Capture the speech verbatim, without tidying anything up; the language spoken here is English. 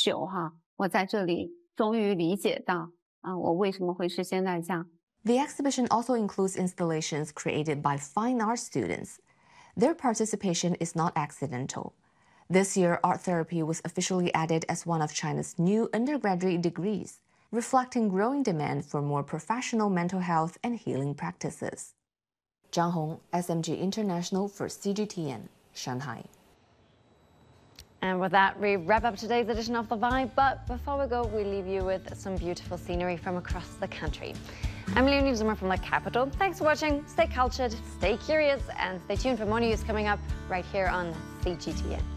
久哈，我在这里终于理解到啊，我为什么会是现在这样。 The exhibition also includes installations created by fine art students. Their participation is not accidental. This year, art therapy was officially added as one of China's new undergraduate degrees, reflecting growing demand for more professional mental health and healing practices. Zhang Hong, S M G International for C G T N, Shanghai. And with that, we wrap up today's edition of The Vibe. But before we go, we leave you with some beautiful scenery from across the country. I'm Leonie Zimmer from the capital. Thanks for watching. Stay cultured, stay curious, and stay tuned for more news coming up right here on C G T N.